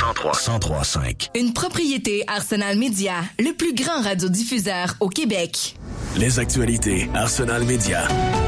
103.5. Une propriété Arsenal Media, le plus grand radiodiffuseur au Québec. Les actualités Arsenal Media.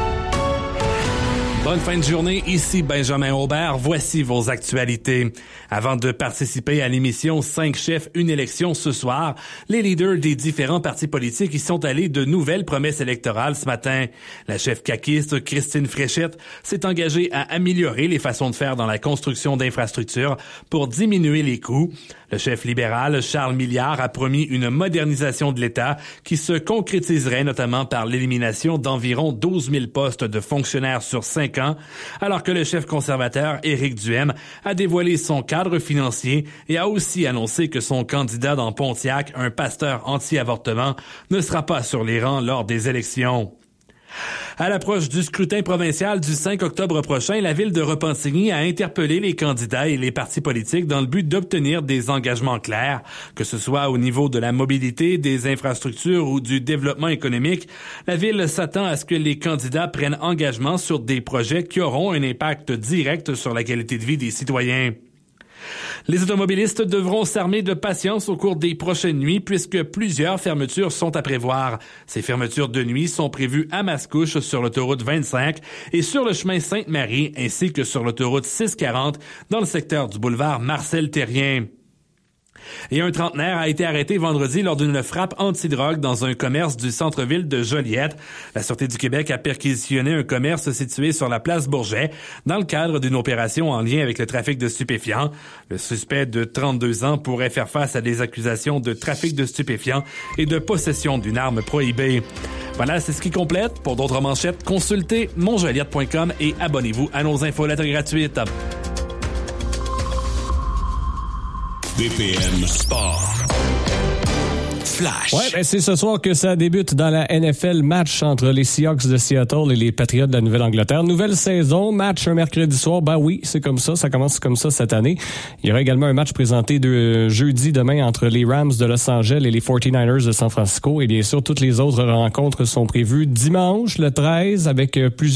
Bonne fin de journée, ici Benjamin Aubert. Voici vos actualités. Avant de participer à l'émission 5 chefs, une élection ce soir, les leaders des différents partis politiques y sont allés de nouvelles promesses électorales ce matin. La chef caquiste Christine Fréchette s'est engagée à améliorer les façons de faire dans la construction d'infrastructures pour diminuer les coûts. Le chef libéral Charles Milliard a promis une modernisation de l'État qui se concrétiserait notamment par l'élimination d'environ 12 000 postes de fonctionnaires sur 5 ans, alors que le chef conservateur Éric Duhaime a dévoilé son cadre financier et a aussi annoncé que son candidat dans Pontiac, un pasteur anti-avortement, ne sera pas sur les rangs lors des élections. À l'approche du scrutin provincial du 5 octobre prochain, la ville de Repentigny a interpellé les candidats et les partis politiques dans le but d'obtenir des engagements clairs, que ce soit au niveau de la mobilité, des infrastructures ou du développement économique. La ville s'attend à ce que les candidats prennent engagement sur des projets qui auront un impact direct sur la qualité de vie des citoyens. Les automobilistes devront s'armer de patience au cours des prochaines nuits puisque plusieurs fermetures sont à prévoir. Ces fermetures de nuit sont prévues à Mascouche sur l'autoroute 25 et sur le chemin Sainte-Marie ainsi que sur l'autoroute 640 dans le secteur du boulevard Marcel-Thérien. Et un trentenaire a été arrêté vendredi lors d'une frappe antidrogue dans un commerce du centre-ville de Joliette. La Sûreté du Québec a perquisitionné un commerce situé sur la place Bourget dans le cadre d'une opération en lien avec le trafic de stupéfiants. Le suspect de 32 ans pourrait faire face à des accusations de trafic de stupéfiants et de possession d'une arme prohibée. Voilà, c'est ce qui complète. Pour d'autres manchettes, consultez monjoliette.com et abonnez-vous à nos infolettres gratuites. BPM Sport. Flash. Ouais, ben c'est ce soir que ça débute dans la NFL. Match entre les Seahawks de Seattle et les Patriots de la Nouvelle-Angleterre. Nouvelle saison, match un mercredi soir. Ben oui, c'est comme ça commence comme ça cette année. Il y aura également un match présenté de jeudi demain entre les Rams de Los Angeles et les 49ers de San Francisco. Et bien sûr, toutes les autres rencontres sont prévues dimanche, le 13, avec plusieurs